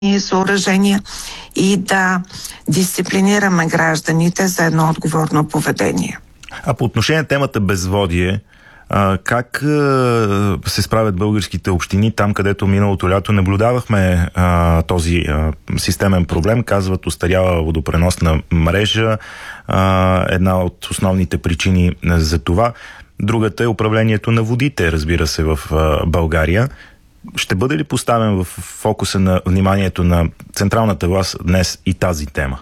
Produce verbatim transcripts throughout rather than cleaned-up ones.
съоръжения и да дисциплинираме гражданите за едно отговорно поведение. А по отношение на темата безводие, как се справят българските общини там, където миналото лято наблюдавахме а, този а, системен проблем? Казват, остаряла водопреносна мрежа, а, една от основните причини за това. Другата е управлението на водите, разбира се, в а, България. Ще бъде ли поставен в фокуса на вниманието на централната власт днес и тази тема?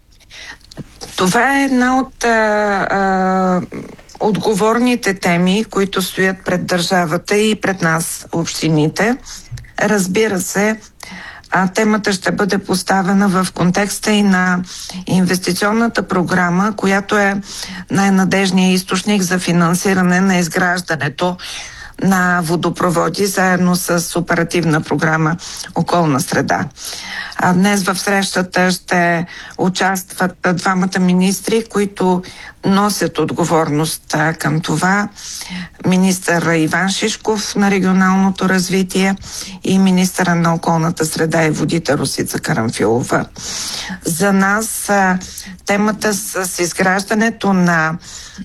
Това е една от а, а, отговорните теми, които стоят пред държавата и пред нас, общините. Разбира се, а, темата ще бъде поставена в контекста и на инвестиционната програма, която е най-надежният източник за финансиране на изграждането на водопроводи, заедно с оперативна програма Околна среда. А днес в срещата ще участват двамата министри, които носят отговорност към това. Министър Иван Шишков на регионалното развитие и министъра на околната среда и водите Росица Карамфилова. За нас темата с изграждането на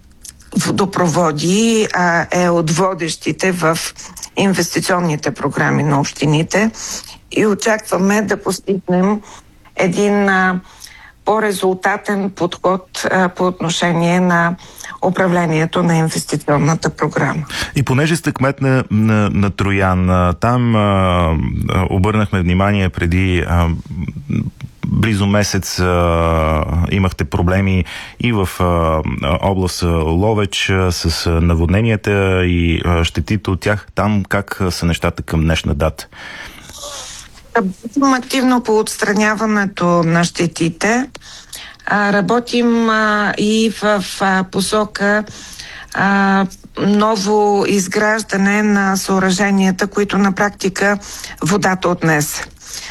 водопроводи а, е от водещите в инвестиционните програми на общините и очакваме да постигнем един а, по-резултатен подход а, по отношение на управлението на инвестиционната програма. И понеже сте кмет на, на, на Троян, там а, обърнахме внимание преди а, близо месец а, имахте проблеми и в а, област Ловеч а, с наводненията и а, щетите от тях. Там как са нещата към днешна дата? Работим активно по отстраняването на щетите. А, работим а, и в, в а, посока а, ново изграждане на съоръженията, които на практика водата отнесе.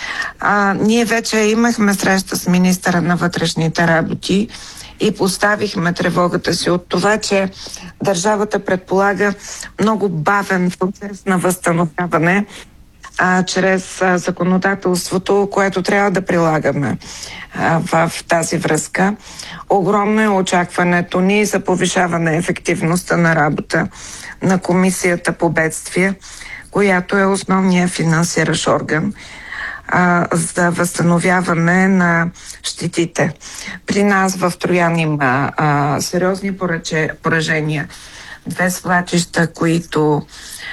А, ние вече имахме среща с министъра на вътрешните работи и поставихме тревогата си от това, че държавата предполага много бавен процес на възстановяване а, чрез а, законодателството, което трябва да прилагаме а, в тази връзка. Огромно е очакването ни за повишаване ефективността на работа на Комисията по бедствие, която е основният финансиращ орган а, за възстановяване на щетите. При нас в Троян има а, сериозни поръче, поражения. Две свлачища, които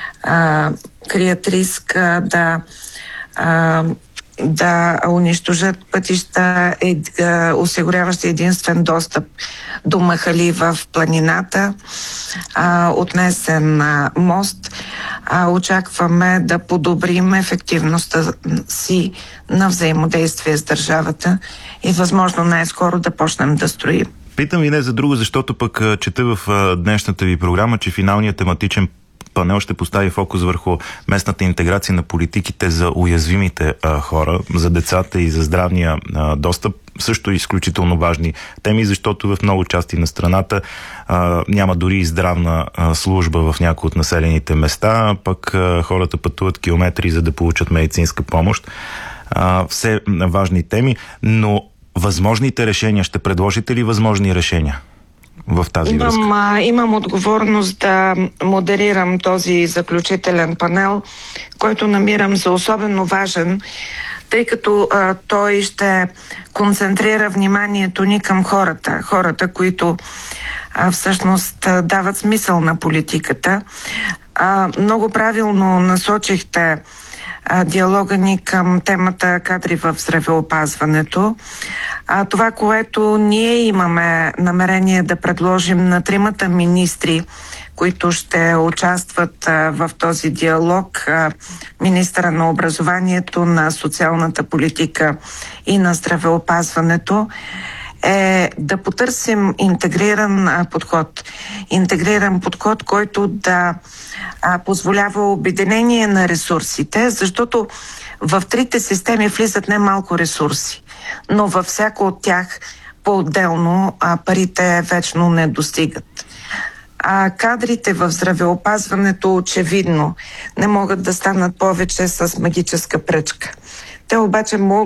а, крият риск а, да а, да унищожат пътища, е, е, осигуряващи единствен достъп до махали в планината, а, отнесен а, мост. А, очакваме да подобрим ефективността си на взаимодействие с държавата и възможно най-скоро да почнем да строим. Питам ви не за друго, защото пък чета в днешната ви програма, че финалният тематичен панел ще постави фокус върху местната интеграция на политиките за уязвимите а, хора, за децата и за здравния а, достъп. Също изключително важни теми, защото в много части на страната а, няма дори и здравна а, служба в някои от населените места, пък а, хората пътуват километри, за да получат медицинска помощ. А, все важни теми, но възможните решения, ще предложите ли възможни решения в тази имам, връзка? А, имам отговорност да модерирам този заключителен панел, който намирам за особено важен, тъй като а, той ще концентрира вниманието ни към хората. Хората, които а, всъщност а, дават смисъл на политиката. А, много правилно насочихте а, диалога ни към темата кадри в здравеопазването. А, това, което ние имаме намерение да предложим на тримата министри, които ще участват а, в този диалог, а, министъра на образованието, на социалната политика и на здравеопазването, е да потърсим интегриран а, подход. Интегриран подход, който да а, позволява обединение на ресурсите, защото в трите системи влизат немалко ресурси, но във всяко от тях по-отделно а, парите вечно не достигат. А кадрите в здравеопазването очевидно не могат да станат повече с магическа пръчка. Те обаче могат